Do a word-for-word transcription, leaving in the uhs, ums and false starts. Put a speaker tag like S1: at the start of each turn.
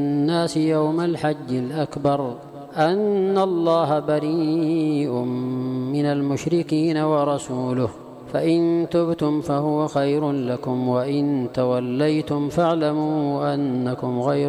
S1: الناس يوم الحج الأكبر أن الله بريء من المشركين ورسوله، فإن تبتم فهو خير لكم، وإن توليتم فاعلموا أنكم غير